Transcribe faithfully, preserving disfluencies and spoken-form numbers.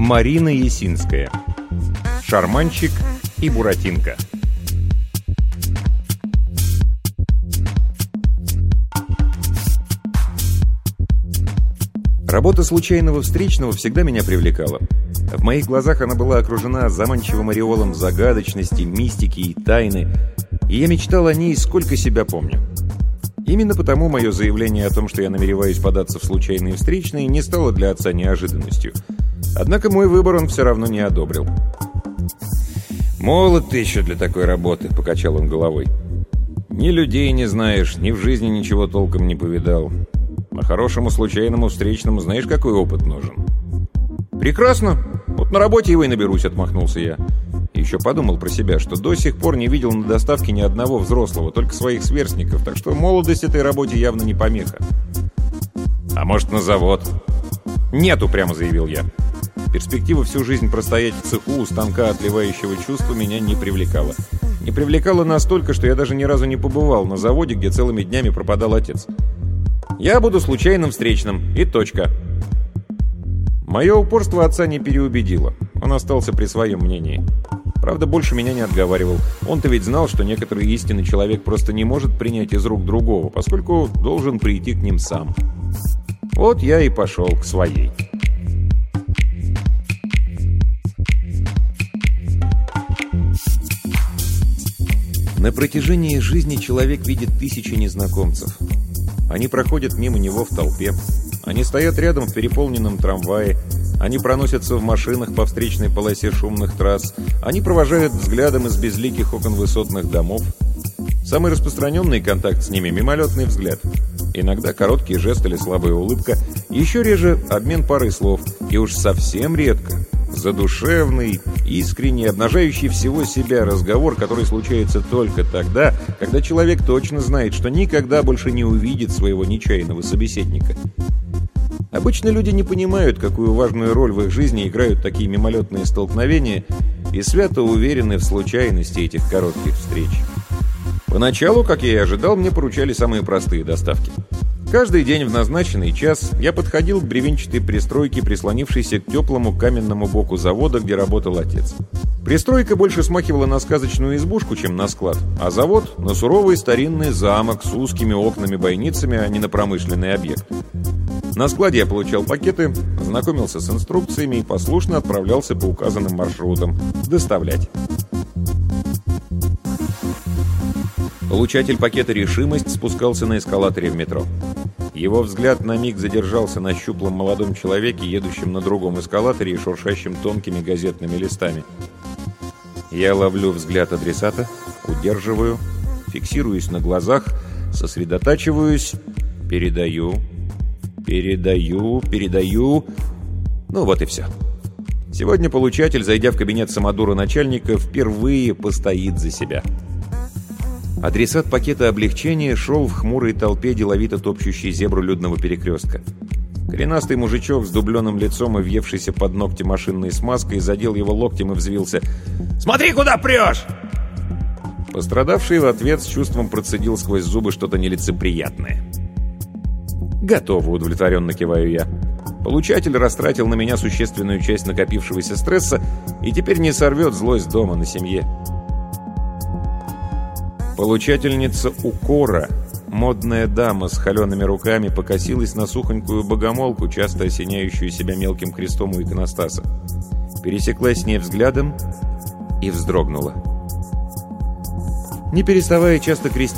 Марина Есинская. Шарманщик и Буратинка. Работа случайного встречного всегда меня привлекала. В моих глазах она была окружена заманчивым ореолом загадочности, мистики и тайны, и я мечтал о ней, сколько себя помню. Именно потому мое заявление о том, что я намереваюсь податься в случайные встречные, не стало для отца неожиданностью. Однако мой выбор он все равно не одобрил. «Молод ты еще для такой работы», — покачал он головой. «Ни людей не знаешь, ни в жизни ничего толком не повидал. А хорошему случайному встречному знаешь, какой опыт нужен?» «Прекрасно. Вот на работе его и наберусь», — отмахнулся я. И еще подумал про себя, что до сих пор не видел на доставке ни одного взрослого, только своих сверстников, так что молодость этой работе явно не помеха. «А может, на завод?» «Нет», — упрямо заявил я. Перспектива всю жизнь простоять в цеху у станка отливающего чувства меня не привлекала. Не привлекала настолько, что я даже ни разу не побывал на заводе, где целыми днями пропадал отец. «Я буду случайным встречным, и точка». Мое упорство отца не переубедило. Он остался при своем мнении. Правда, больше меня не отговаривал. Он-то ведь знал, что некоторые истины человек просто не может принять из рук другого, поскольку должен прийти к ним сам. Вот я и пошел к своей. На протяжении жизни человек видит тысячи незнакомцев. Они проходят мимо него в толпе. Они стоят рядом в переполненном трамвае. Они проносятся в машинах по встречной полосе шумных трасс. Они провожают взглядом из безликих окон высотных домов. Самый распространенный контакт с ними – мимолетный взгляд. Иногда короткий жест или слабая улыбка. Еще реже – обмен парой слов. И уж совсем редко – задушевный, искренний, обнажающий всего себя разговор, который случается только тогда, когда человек точно знает, что никогда больше не увидит своего нечаянного собеседника. Обычно люди не понимают, какую важную роль в их жизни играют такие мимолетные столкновения, и свято уверены в случайности этих коротких встреч. Поначалу, как я и ожидал, мне поручали самые простые доставки. Каждый день в назначенный час я подходил к бревенчатой пристройке, прислонившейся к теплому каменному боку завода, где работал отец. Пристройка больше смахивала на сказочную избушку, чем на склад, а завод — на суровый старинный замок с узкими окнами-бойницами, а не на промышленный объект. На складе я получал пакеты, знакомился с инструкциями и послушно отправлялся по указанным маршрутам доставлять. Получатель пакета «Решимость» спускался на эскалаторе в метро. Его взгляд на миг задержался на щуплом молодом человеке, едущем на другом эскалаторе и шуршащем тонкими газетными листами. Я ловлю взгляд адресата, удерживаю, фиксируюсь на глазах, сосредотачиваюсь, передаю, передаю, передаю. Ну вот и все. Сегодня получатель, зайдя в кабинет самодура начальника, впервые постоит за себя. Адресат пакета облегчения шел в хмурой толпе, деловито топчущей зебру людного перекрестка. Коренастый мужичок с дубленым лицом и въевшийся под ногти машинной смазкой задел его локтем и взвился: «Смотри, куда прешь!» Пострадавший в ответ с чувством процедил сквозь зубы что-то нелицеприятное. «Готово», — удовлетворенно киваю я. Получатель растратил на меня существенную часть накопившегося стресса и теперь не сорвет злость дома на семье. Получательница укора, модная дама с холеными руками, покосилась на сухонькую богомолку, часто осеняющую себя мелким крестом у иконостаса. Пересеклась с ней взглядом и вздрогнула. Не переставая часто крестить,